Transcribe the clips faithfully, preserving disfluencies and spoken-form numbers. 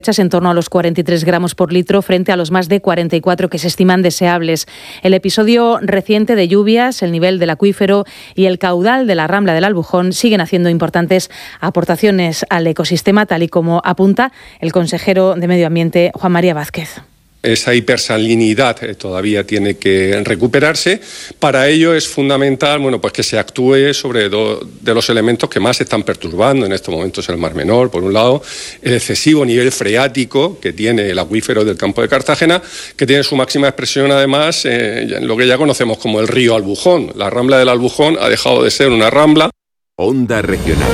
en torno a los cuarenta y tres gramos por litro frente a los más de cuarenta y cuatro que se estiman deseables. El episodio reciente de lluvias, el nivel del acuífero y el caudal de la Rambla del Albujón siguen haciendo importantes aportaciones al ecosistema, tal y como apunta el consejero de Medio Ambiente, Juan María Vázquez. Esa hipersalinidad eh, todavía tiene que recuperarse. Para ello es fundamental, bueno, pues que se actúe sobre dos de los elementos que más se están perturbando en estos momentos el Mar Menor. Por un lado, el excesivo nivel freático que tiene el acuífero del Campo de Cartagena, que tiene su máxima expresión además eh, en lo que ya conocemos como el río Albujón. La Rambla del Albujón ha dejado de ser una rambla. Onda Regional.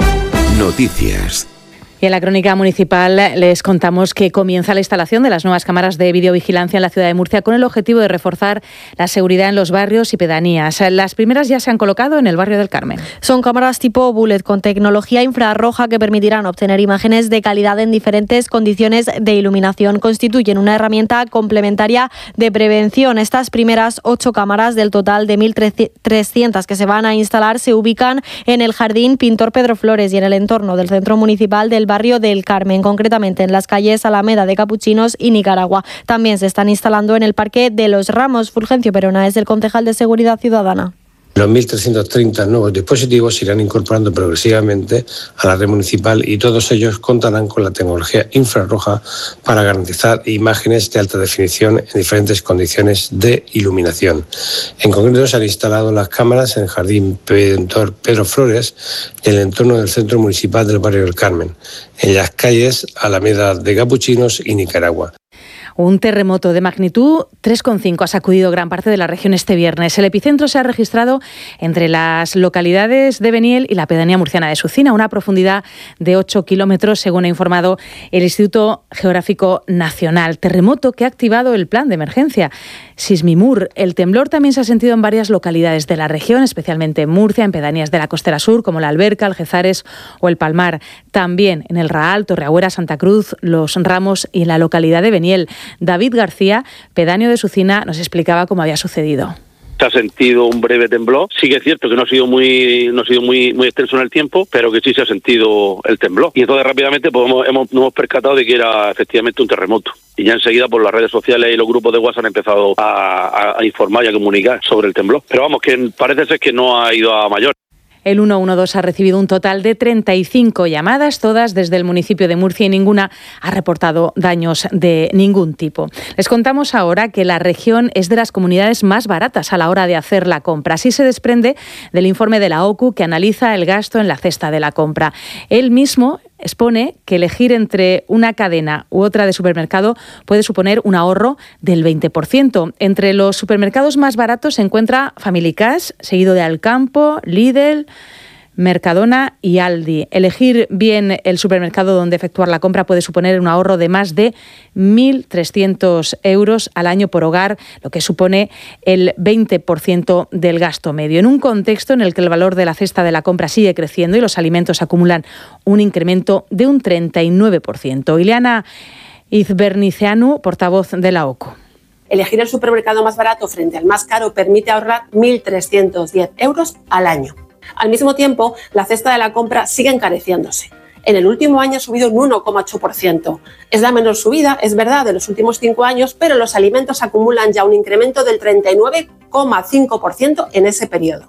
Noticias. Y en la crónica municipal les contamos que comienza la instalación de las nuevas cámaras de videovigilancia en la ciudad de Murcia con el objetivo de reforzar la seguridad en los barrios y pedanías. Las primeras ya se han colocado en el barrio del Carmen. Son cámaras tipo Bullet con tecnología infrarroja que permitirán obtener imágenes de calidad en diferentes condiciones de iluminación. Constituyen una herramienta complementaria de prevención. Estas primeras ocho cámaras del total de mil trescientas que se van a instalar se ubican en el Jardín Pintor Pedro Flores y en el entorno del centro municipal del barrio del Carmen, concretamente en las calles Alameda de Capuchinos y Nicaragua. También se están instalando en el Parque de los Ramos. Fulgencio Perona es el concejal de Seguridad Ciudadana. Los mil trescientos treinta nuevos dispositivos se irán incorporando progresivamente a la red municipal y todos ellos contarán con la tecnología infrarroja para garantizar imágenes de alta definición en diferentes condiciones de iluminación. En concreto, se han instalado las cámaras en el Jardín Pintor Pedro Flores y en el entorno del centro municipal del barrio del Carmen, en las calles Alameda de Capuchinos y Nicaragua. Un terremoto de magnitud tres coma cinco ha sacudido gran parte de la región este viernes. El epicentro se ha registrado entre las localidades de Beniel y la pedanía murciana de Sucina, a una profundidad de ocho kilómetros, según ha informado el Instituto Geográfico Nacional. Terremoto que ha activado el plan de emergencia Sismimur. El temblor también se ha sentido en varias localidades de la región, especialmente en Murcia, en pedanías de la costera sur, como la Alberca, Algeciras o el Palmar. También en el Raal, Torreagüera, Santa Cruz, Los Ramos y en la localidad de Beniel. David García, pedáneo de Sucina, nos explicaba cómo había sucedido. Se ha sentido un breve temblor. Sí que es cierto que no ha sido muy no ha sido muy muy extenso en el tiempo, pero que sí se ha sentido el temblor. Y entonces rápidamente pues, hemos, hemos, nos hemos percatado de que era efectivamente un terremoto. Y ya enseguida por las redes sociales y los grupos de WhatsApp han empezado a, a, a informar y a comunicar sobre el temblor. Pero vamos, que parece ser que no ha ido a mayor. El ciento doce ha recibido un total de treinta y cinco llamadas, todas desde el municipio de Murcia, y ninguna ha reportado daños de ningún tipo. Les contamos ahora que la región es de las comunidades más baratas a la hora de hacer la compra. Así se desprende del informe de la O C U que analiza el gasto en la cesta de la compra. Él mismo expone que elegir entre una cadena u otra de supermercado puede suponer un ahorro del veinte por ciento. Entre los supermercados más baratos se encuentra Family Cash, seguido de Alcampo, Lidl, Mercadona y Aldi. Elegir bien el supermercado donde efectuar la compra puede suponer un ahorro de más de mil trescientos euros al año por hogar, lo que supone el veinte por ciento del gasto medio. En un contexto en el que el valor de la cesta de la compra sigue creciendo y los alimentos acumulan un incremento de un treinta y nueve por ciento. Ileana Izbernicianu, portavoz de la O C U. Elegir el supermercado más barato frente al más caro permite ahorrar mil trescientos diez euros al año. Al mismo tiempo, la cesta de la compra sigue encareciéndose. En el último año ha subido un uno coma ocho por ciento. Es la menor subida, es verdad, de los últimos cinco años, pero los alimentos acumulan ya un incremento del treinta y nueve coma cinco por ciento en ese periodo.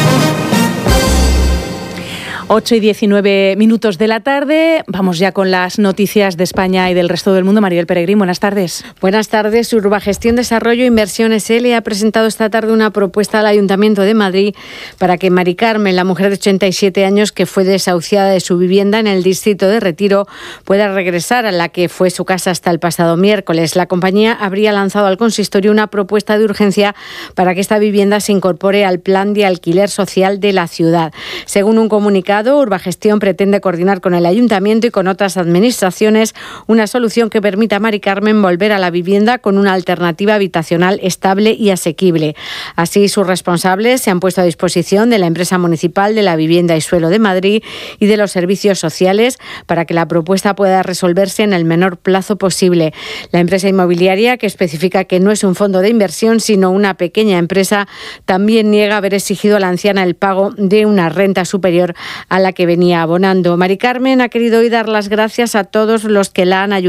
ocho y diecinueve minutos de la tarde. Vamos ya con las noticias de España y del resto del mundo. Maribel Peregrín, buenas tardes. Buenas tardes. Urbagestión Desarrollo Inversiones L ha presentado esta tarde una propuesta al Ayuntamiento de Madrid para que Mari Carmen, la mujer de ochenta y siete años que fue desahuciada de su vivienda en el distrito de Retiro, pueda regresar a la que fue su casa hasta el pasado miércoles. La compañía habría lanzado al consistorio una propuesta de urgencia para que esta vivienda se incorpore al plan de alquiler social de la ciudad. Según un comunicado, Urbagestión pretende coordinar con el Ayuntamiento y con otras administraciones una solución que permita a Mari Carmen volver a la vivienda con una alternativa habitacional estable y asequible. Así, sus responsables se han puesto a disposición de la empresa municipal de la Vivienda y Suelo de Madrid y de los servicios sociales para que la propuesta pueda resolverse en el menor plazo posible. La empresa inmobiliaria, que especifica que no es un fondo de inversión sino una pequeña empresa, también niega haber exigido a la anciana el pago de una renta superior a la que venía abonando. Mari Carmen ha querido hoy dar las gracias a todos los que la han ayudado